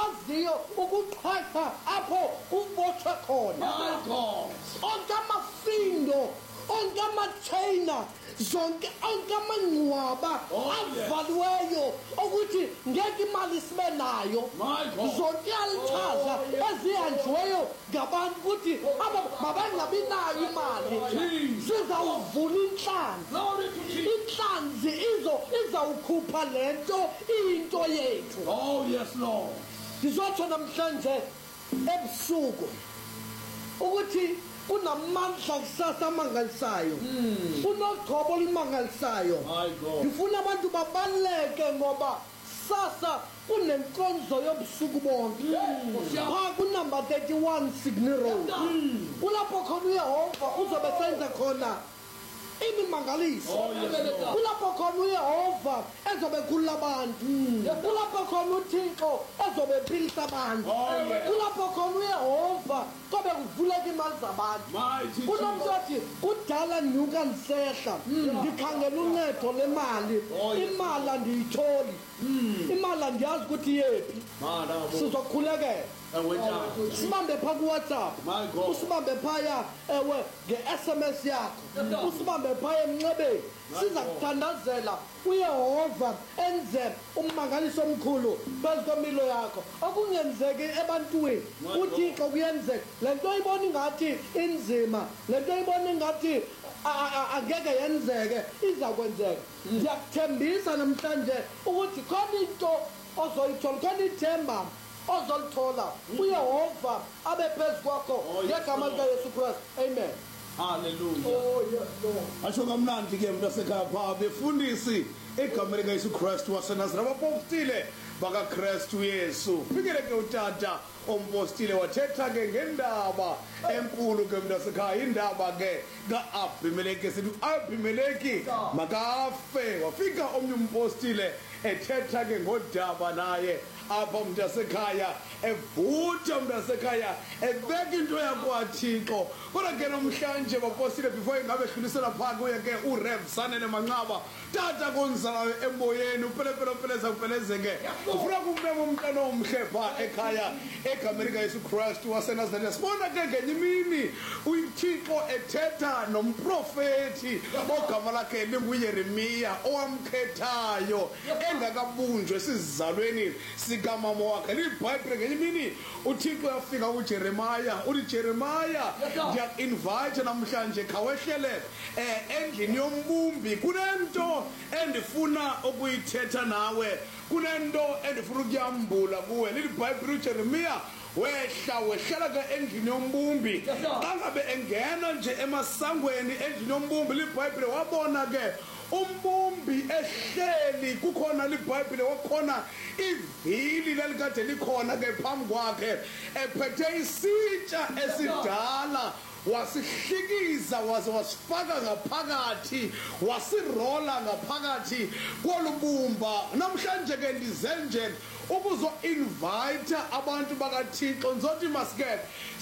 okwaziyo ukuqhaqha apho kubotshwe khona. My God. Onke amafindo, onke amachaina, zonke onke amangcwaba avaliweyo ukuthi ngeke imali sibe nayo. My God. Zonke altars ezihanjiweyo ngabantu ukuthi mabangabi nayo imali. Sizawuvula inhlanzi. Glory to Jesus. Inhlanzi izawukhupha lento into yethu. Oh, yes, Lord. Ndizotsho namhlanje ebusuku ukuthi kunamandla kusasa amangalisayo, kunogcobo olumangalisayo. My God. Ndifuna abantu babaleke ngoba sasa kunenkonzo yobusuku bonke. Phaa kunumber 31 Sydney Road. Kulapho khona uYehova uzobe senza khona imimangaliso. Kulapho khona uYehova ezobe khulula abantu. Kulapho khona uThixo ezobe ephilisa abantu. Kulapho khona uYehova kobe kuvuleka imali zabantu. Kunomuntu othi kudala nyuka ndisehla ndikhangela uncedo lemali. Imali andiyitholi. Imali andiyazi ukuthi yephi. Sizokhulekela. Usibambe phaa kuWhatsApp. Usibambe phaya nge-SMS yakho. Usibambe phaya emnxebeni. Siza kuthandazela uYehova enze ummangaliso omkhulu phezu kwempilo yakho. Okungenzeki ebantwini uThixo kuyenzeka. Le nto ibona ingathi inzima, le nto ibona ingathi angeke yenzeke, iza kwenzeka. Ndiyakuthembisa namhlanje ukuthi khona into ozoyithola, khona ithemba ozolithola. uYehova abe phezu kwakho ngegama likaYesu Kristu. Amen. Hallelujah. Oh yes, Lord. Asho kamnandi ke mntasekhaya phaa befundisi igama likaYesu Kristu waseNazareth, abapostile bakaKristu Yesu. Fikele ke utata ompostile wathetha ke ngendaba enkulu ke mntasekhaya, indaba ke kaAbimeleki. Sithi uAbimeleki makafe, wafika omnye umpostile ethetha ke ngodaba naye apha mntasekhaya, evutha mntasekhaya, ebeka into yakwaThixo. Kodwa ke namhlanje bapostile before ingabe edlulisela phaa kuye ke uRev Sanele Manqaba, tata konzalayo emoyeni, upelepeleza upelezeke. Ufuna kumbeka umntana omhle phaa ekhaya egameni likaYesu Kristu waseNazaretha. Sibona ke ngenye imini uThixo ethetha nomprofethi ogama lakhe linguYeremiya, owamkhethayo engakabunjwe sizalweni sikamama wakhe. LiBhayibhile ngenye imini uThixo yafika kuJeremiya, uthi Jeremiya, ndiyaku-invite namhlanje khawehlele endlini yombumbi. Kunento endifuna ukuyithetha nawe, kunento endifuna ukuyambula kuwe. LiBhayibhile uJeremiya wehlala ke endlini yombumbi. Xa ngabe engena nje emasangweni endlini yombumbi, LiBhayibhile wabona ke umbumbi ehleli. Kukhona LiBhayibhile wakhona ivili lalikade likhona ke phambi kwakhe, ephethe isitsha esidala, wasihlikiza waze wasifaka ngaphakathi, wasirola ngaphakathi kolubumba. Namhlanje ke ndizenje ukuzo-invite abantu bakaThixo, ngizothi masike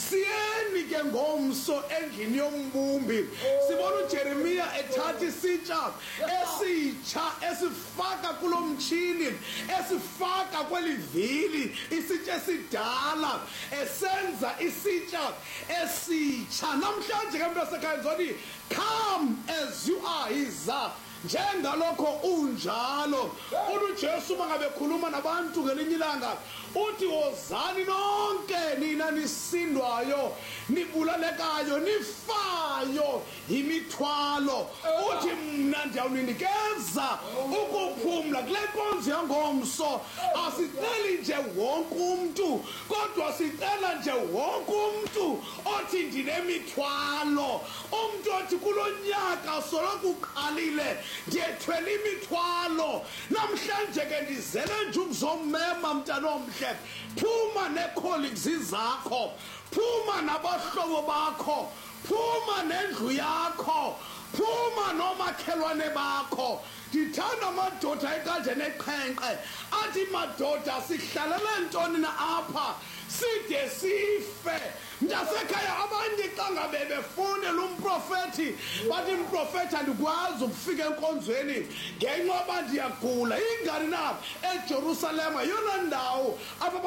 siyeni ke ngomso endlini yombumbi. Sibona uJeremiya ethatha isitsha esitsha esifaka kulo mtshini, esifaka kweli vili, isitsha esidala, esenza isitsha esitsha. Namhlanje ke mntasekhaya ngizothi come as you are, yiza njengalokho unjalo. UJesu mangabe khuluma nabantu ngelinye ilanga uthi wozani nonke nina nisindwayo, nibulalekayo, nifayo imithwalo, uthi mna ndiyawunikeza ukuphumla. Kule nkonzo yangomso asiceli nje wonke umntu, kodwa sicela nje wonke umntu othi ndinemithwalo, umntu othi kulo nyaka soloko uqalile ndiyethwele imithwalo. Namhlanje ke ndizele nje ukuzomema mntana omhle, phuma neecolleagues zakho, phuma nabahlobo bakho, phuma nendlu yakho, phuma nomakhelwane bakho. Ndithanda amadoda ekade neqhenqe athi madoda sihlalele ntoni na apha side sife. Mntasekhaya abanye xa ngabe befundela umprofethi bathi umprofethi andikwazi ukufika enkonzweni ngenxa yoba ndiyagula. Ingani na eJerusalema yona ndawo apha